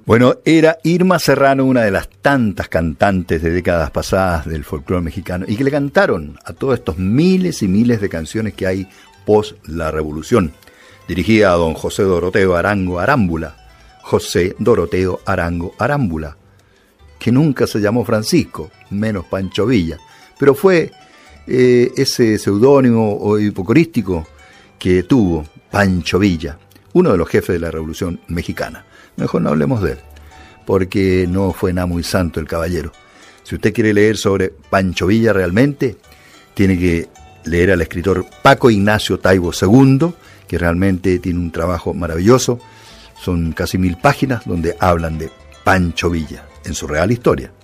Bueno, era Irma Serrano, una de las tantas cantantes de décadas pasadas del folclore mexicano, y que le cantaron a todos estos miles y miles de canciones que hay post la Revolución, dirigida a don José Doroteo Arango Arámbula, José Doroteo Arango Arámbula, que nunca se llamó Francisco, menos Pancho Villa, pero fue ese seudónimo hipocorístico que tuvo Pancho Villa, uno de los jefes de la Revolución Mexicana. Mejor no hablemos de él, porque no fue nada muy santo el caballero. Si usted quiere leer sobre Pancho Villa realmente, tiene que leer al escritor Paco Ignacio Taibo II, que realmente tiene un trabajo maravilloso. Son casi 1000 páginas donde hablan de Pancho Villa en su real historia.